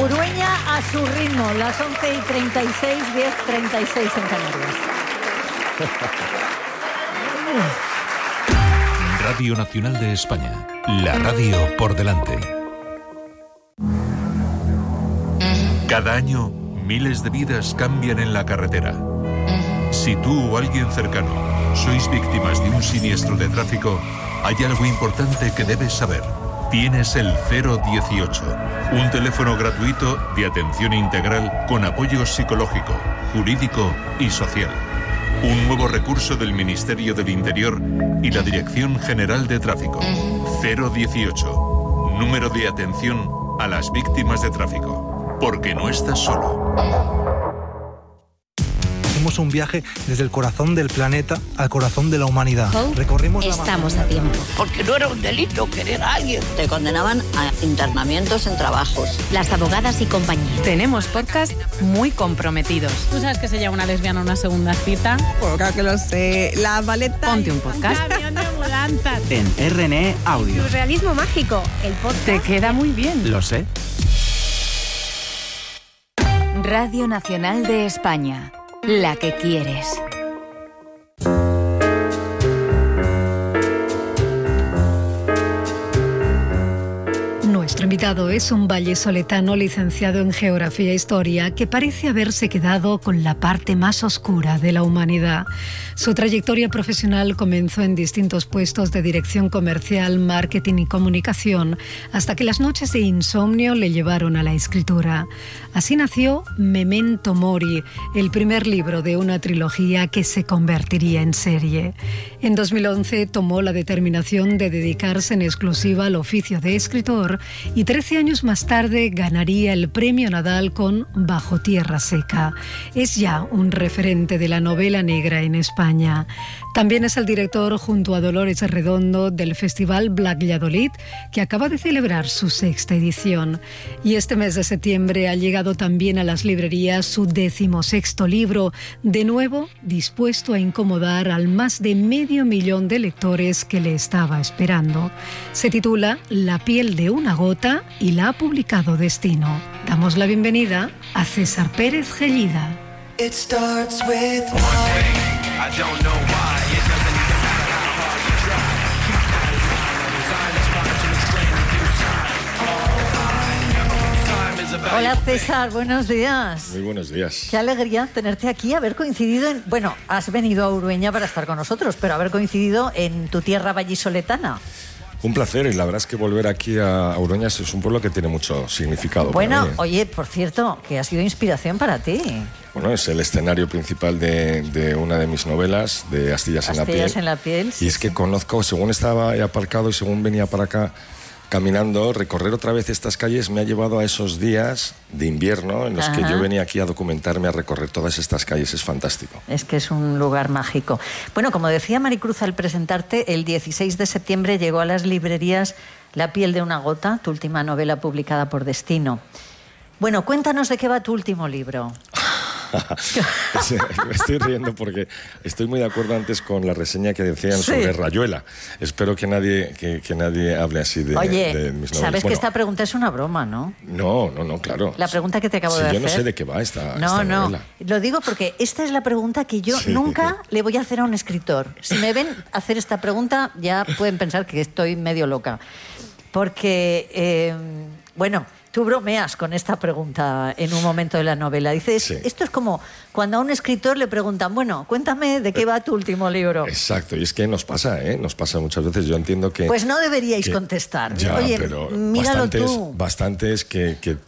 Urueña a su ritmo, las 11:36, 10:36 en Canarias. Radio Nacional de España, la radio por delante. Cada año, miles de vidas cambian en la carretera. Si tú o alguien cercano sois víctimas de un siniestro de tráfico, hay algo importante que debes saber. Tienes el 018, un teléfono gratuito de atención integral con apoyo psicológico, jurídico y social. Un nuevo recurso del Ministerio del Interior y la Dirección General de Tráfico. 018, número de atención a las víctimas de tráfico. Porque no estás solo. Hicimos un viaje desde el corazón del planeta al corazón de la humanidad. Recorrimos Estamos a tiempo. Porque no era un delito querer a alguien. Te condenaban a internamientos en trabajos. Las abogadas y compañía. Tenemos podcast muy comprometidos. ¿Tú sabes que se llama una lesbiana una segunda cita? Pues claro que lo sé. La maleta. Ponte un podcast. Un camión de mudanzas. En RNE Audio. Surrealismo mágico. El podcast. Te queda muy bien. Lo sé. Radio Nacional de España. La que quieres. Nuestro invitado es un vallesoletano licenciado en Geografía e Historia que parece haberse quedado con la parte más oscura de la humanidad. Su trayectoria profesional comenzó en distintos puestos de dirección comercial, marketing y comunicación, hasta que las noches de insomnio le llevaron a la escritura. Así nació Memento Mori, el primer libro de una trilogía que se convertiría en serie. En 2011 tomó la determinación de dedicarse en exclusiva al oficio de escritor y 13 años más tarde ganaría el Premio Nadal con Bajo Tierra Seca. Es ya un referente de la novela negra en España. También es el director, junto a Dolores Redondo, del Festival Black Valladolid, que acaba de celebrar su 6ª edición. Y este mes de septiembre ha llegado también a las librerías su 16º libro, de nuevo dispuesto a incomodar al más de 500.000 de lectores que le estaba esperando. Se titula La piel de una gota y la ha publicado Destino. Damos la bienvenida a César Pérez Gellida. It starts with one thing, I don't know why, it doesn't even matter how hard you try. Keep that in mind, I design this rhyme to explain in due time. All I know, time is a Hola César, buenos días. Muy buenos días. Qué alegría tenerte aquí, haber coincidido en... Bueno, has venido a Urueña para estar con nosotros, pero haber coincidido en tu tierra vallisoletana. Un placer, y la verdad es que volver aquí a Urueña es un pueblo que tiene mucho significado. Bueno, para mí. oye, por cierto, que ha sido inspiración para ti. Bueno, es el escenario principal de una de mis novelas, de Astillas en la piel. Astillas en la piel, sí, y es que conozco, según estaba aparcado y según venía para acá caminando, recorrer otra vez estas calles me ha llevado a esos días de invierno en los que yo venía aquí a documentarme, a recorrer todas estas calles. Es fantástico. Es que es un lugar mágico. Bueno, como decía Maricruz al presentarte, el 16 de septiembre llegó a las librerías La piel de una gota, tu última novela publicada por Destino. Bueno, cuéntanos de qué va tu último libro. Me estoy riendo porque estoy muy de acuerdo antes con la reseña que decían sobre Rayuela. Espero que nadie hable así de mis novelas. Sabes que esta pregunta es una broma, ¿no? No, claro. La pregunta que te acabo de hacer. Yo no sé de qué va esta novela. No, lo digo porque esta es la pregunta que yo nunca le voy a hacer a un escritor. Si me ven hacer esta pregunta, ya pueden pensar que estoy medio loca. Porque, bueno... Tú bromeas con esta pregunta en un momento de la novela. Dices, esto es como cuando a un escritor le preguntan, bueno, cuéntame de qué va tu último libro. Exacto, y es que nos pasa muchas veces. Yo entiendo que... Pues no deberíais contestar. Ya, oye, pero míralo bastantes que